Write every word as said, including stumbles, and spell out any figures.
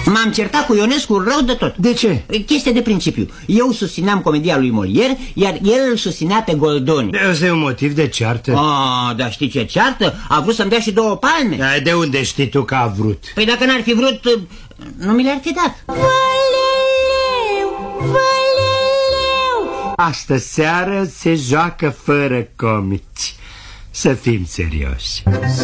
M-am certat cu Ionescu rău de tot. De ce? Chestie de principiu. Eu susțineam comedia lui Molière, iar el îl susținea pe Goldoni. Ăsta e un motiv de ceartă. Ah, dar știi ce ceartă? A vrut să-mi dea și două palme. Da, de unde știi tu că a vrut? Păi dacă n-ar fi vrut, nu mi le-ar fi dat. Valeleu, valeleu. Astă seară se joacă fără comici. Să fim serioși.